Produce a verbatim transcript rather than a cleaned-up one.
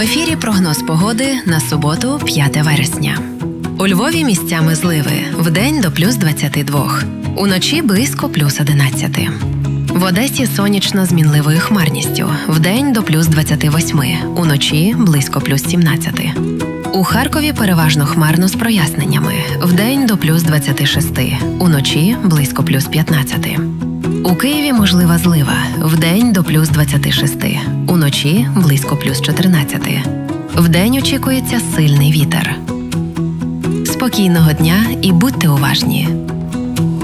ефірі прогноз погоди на суботу, п'яте вересня. У Львові місцями зливи, вдень до плюс двадцяти двох, уночі близько плюс одинадцяти. В Одесі сонячно з мінливою хмарністю, вдень до плюс двадцяти восьми, уночі близько плюс сімнадцяти. У Харкові переважно хмарно з проясненнями, вдень до плюс двадцяти шести, уночі близько плюс п'ятнадцяти. У Києві можлива злива, вдень до плюс двадцяти шести, уночі близько плюс чотирнадцяти. Вдень очікується сильний вітер. Спокійного дня і будьте уважні!